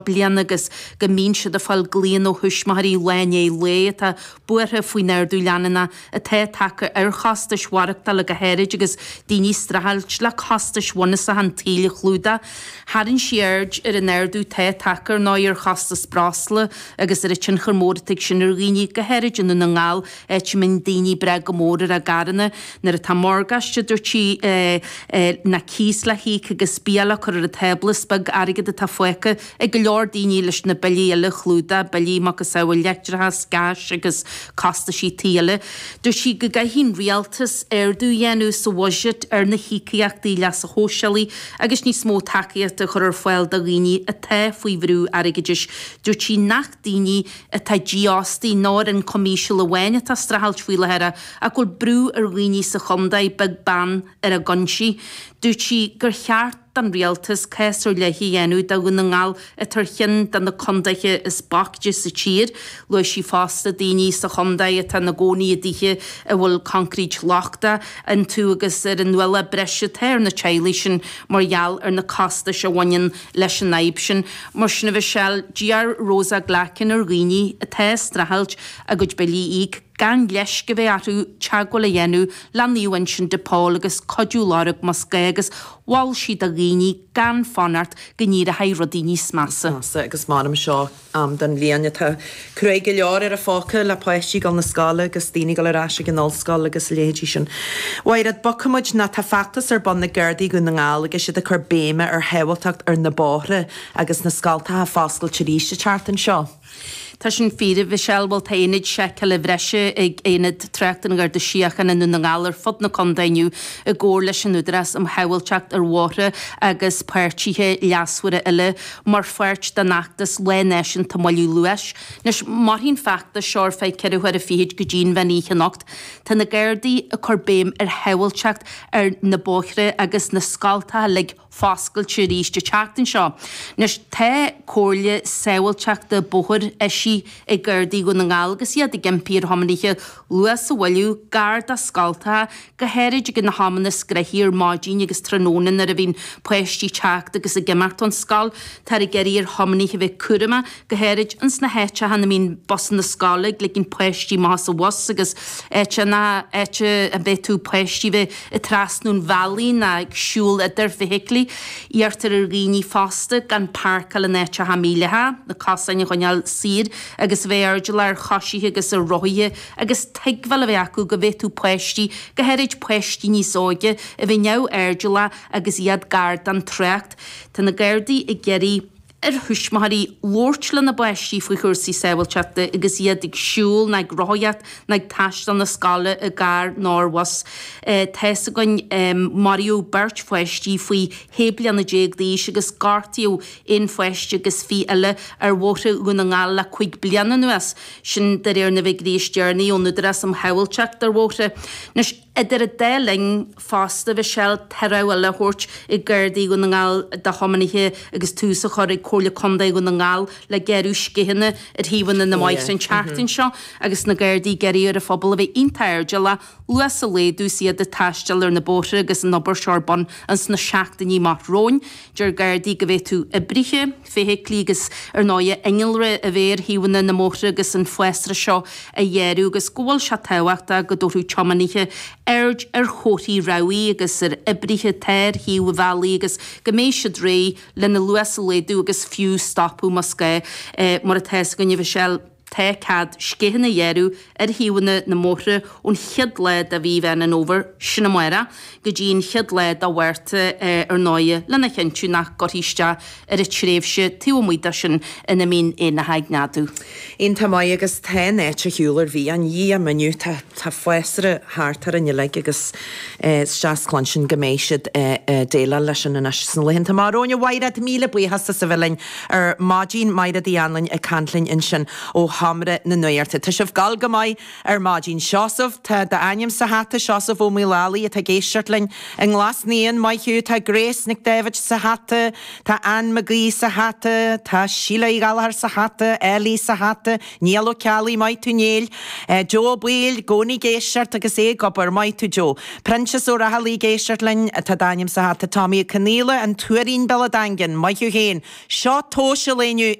blian agus go mín siad a fáil glíon ó thuismarí leine le a buairthe faoi neirdú leanana a té take ar chasta shuairachta le go héirid agus daoine strahailt le chasta shuana sa an tíle chlúda. Harin siard ar an neirdú té take ná ar chasta sprásla agus ar a tin churmórtaigh sin ar ghaoine go héirid in na ngáil éit min daoine breg go mór ar a garana nar a tá mórgaiste dúirtí na cís le hí agus bíala chur ar a teblas bag airgad a tá foicha ag go leor daoine leis na bailíile chlúda bailí má go saoil leictratha scáis agus casta sí tíale. Dúir si go gaithín rialtas airdú dhéanú sa bhaisiid ar na hícaíachtaí leas a hósealaí agus ní smó takeíochta chur ar foiil do ghaoine a té faoi bhrú airgadiis. Dúir si nach daoine a tá díostaí ná an comíisiúil a bhaine tá strahailt faoi lehéire a go brú ar ghaoine sa chumdaid bag ban ar a gonsi. Dúir si gur cheart dan rialtas céir leithí dhéanú da gona ngáil a tarchin dan na condaiche is bachide sa tír, le si fásta daoine sa chumdaid a na gcónaí a ddíthe a bhfuil concrete lachta an tú agus ar an nuile breise téir na teilí sin margheall ar na casta se bhain leis an naib sin. Mar sinna bheith seall G.R. Rosa Glacin ar ghaoine a té strahailt a go bailí ig gan leis go bheith atú teagháil a dhéanú leanaíhain sin de Paul agus codú lárug mascé agus bháil siad a ghaoine gan fanart go níor a haidrodíní smasa. Agus mánam seo den líana tá cruig go leor ar a fáca le páistí gal na scala agus daoine gal arráise an allscala agus léidí sin. Wairad bocamuid na tá factas ar bon na gurdaí go na ngáil agus siad a chur béime ar heiltacht ar na báthra agus na scalta a fáscail tiríiste teartan seo. Tá sin fíre bhí sealbal tainid seice le bhreise ag éad treachtan gur de siachan in na ngálar fod na condainiu a ggóir leis an údras am heilteacht ar mhóra agus páirtíthe leasfuire eile mar fuirt den nachtas lenéisisin tá maiú luis. Nes mar hín feachta seir feid ceirhuiir a fiad go dín bhenícha nacht, Tá na ggéirdaí a churbéim ar heilteacht ar na bóithre agus na scalta le fáscail trí ríiste teachtain seo. Nes té cóirle saoilteachta bóthir sí ag gurdaí go na ngáil agus iad i gimpír hamaníthe luas a bhfuilú gard a scalta go héirid go na hamanna screithíar mádín agus trónan ar a bhín poistí teacht agus a gimartón scal tar i geiríar hamaníthe bheith curama go héirid ans na héite hanna mín bosan na scala le gin poistí más a was agus éite a bheith tú poistí bheith i trasnún valí na ag siúil idir fihiclí íartar ar ghaoine fásta gan parcal an éite ha mílethe na casaine chuineal sír agus bhéarde ar chaisíthe agus a roithe agus teaghfuil a bheith acu go bheith tú poistí go héirid poistí níos óige a bheith neu airdeala agus iad gard an treacht. Tá na gceirdaí i geirí ar thuismarí lóirtla na baistí faoi chuirsaí saoilteachta agus iad ag siúil na roiad na taistal na scala a gar náwas. Tees a goin Mario Bert foistí faoi héblian na déagdaíis agus gartíú in foistí agus fi eile ar bhóta gona ngáil le 5 bliana nuas sin de réir na bheith gríistearnaí ó nudras am heilteacht ar bhóta. Nes idir a déling fásta bheith seall terá le thuirt i gguirdaí go na ngáil de hamaníthe agus túsa chuir cóla condaí go na ngáil le geirú scihanna ar híhanna na maiid an teachtain seo agus na gguirdaí geirí ar a phobal a bheith intairde le luas a léadú siad a taisteal ar na bóthra agus an obair searbon ans na seachtaí mar róin, dear gguirdaí go bheith tú i brithe féhéiclí agus ar náide engelre a bhéir híhanna na móthra agus an fuestra seo a dhéirú agus gúil se tehaachta go dúrú teamaníthe Erge ar chótaí raí agus ar ibrithe téir híú bhelaí agus go mééis se ré lena luas a léadú agus fiú stopú mascé mar a teis gonne bheith seall té cad scihanna dhéirú ar híhanna na móthra ón chiad leid a bhí bhein an óver sinna muire go dín chiad leid a bhhairte ar náide lena cheintú nach gotíiste ar a tréimhse tíommuide sin ina mín éna haagnáú. Íon tá mai agus té éit a hiúlar bhí an dhí a miniu tá foiesre háartar an le agus steasclan sin goméisiid déile leis an na san lehin tá márónne bhaire míle buhasta sa bhlein ar mádín maidad í anlainn a canlainn in sin ó camera na nuirte. Tá sibh galga mai máidín seasamh tá de aim sa hata seasamh ó Milali a tá géisiirtlein an glas níon mai hiú tá Grace Nick David sa hata, tá Anne McGee sa hata, tá Sheila Galahar sa hata, Ellie sa hata, Níl O'Cally mai tú Níl, Joe Bwil, Goni géisiirt agus gobar mai tú Joe. Princess ó Rahalí géisiirtlein tá daim sa hata Tommy Caníla an tuarín Beladangin mai hiú héin. Seo tóise léniu